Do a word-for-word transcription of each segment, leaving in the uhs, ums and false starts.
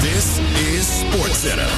This is SportsCenter.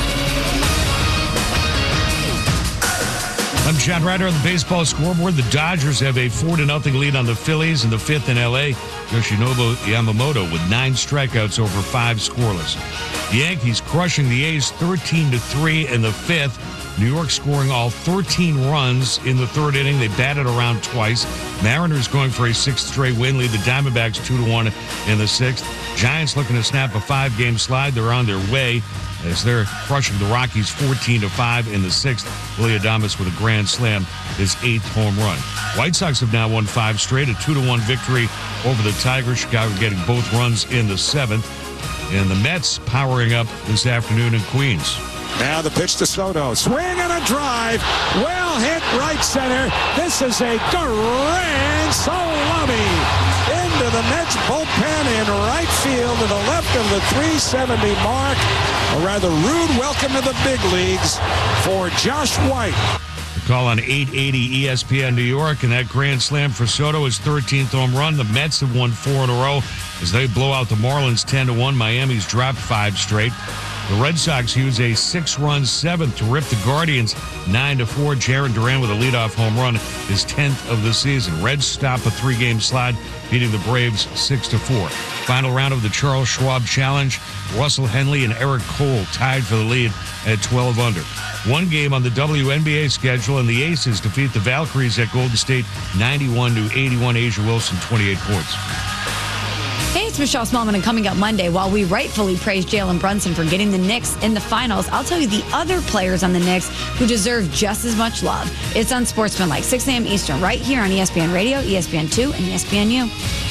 I'm John Ryder on the baseball scoreboard. The Dodgers have a four to nothing lead on the Phillies in the fifth in L A. Yoshinobu Yamamoto with nine strikeouts over five scoreless. The Yankees crushing the A's thirteen to three in the fifth. New York scoring all thirteen runs in the third inning. They batted around twice. Mariners going for a sixth straight win, lead the Diamondbacks two to one in the sixth. Giants looking to snap a five-game slide. They're on their way as they're crushing the Rockies fourteen to five in the sixth. Willie Adames with a grand slam, his eighth home run. White Sox have now won five straight, a two to one victory over the Tigers. Chicago getting both runs in the seventh. And the Mets powering up this afternoon in Queens. Now the pitch to Soto. Swing and a drive. Well hit right center. This is a grand salami into the Mets bullpen in right field to the left of the three seventy mark. A rather rude welcome to the big leagues for Josh White. The call on eight eighty E S P N New York, and that grand slam for Soto, his thirteenth home run. The Mets have won four in a row as they blow out the Marlins ten to one. Miami's dropped five straight. The Red Sox use a six-run seventh to rip the Guardians nine to four. Jarren Duran with a leadoff home run, his tenth of the season. Reds stop a three-game slide, beating the Braves six to four. Final round of the Charles Schwab Challenge. Russell Henley and Eric Cole tied for the lead at twelve under. One game on the W N B A schedule, and the Aces defeat the Valkyries at Golden State ninety-one to eighty-one. Asia Wilson, twenty-eight points. Hey, it's Michelle Smallman, and coming up Monday, while we rightfully praise Jalen Brunson for getting the Knicks in the finals, I'll tell you the other players on the Knicks who deserve just as much love. It's on Sportsmanlike, six a.m. Eastern, right here on E S P N Radio, E S P N two, and E S P N U.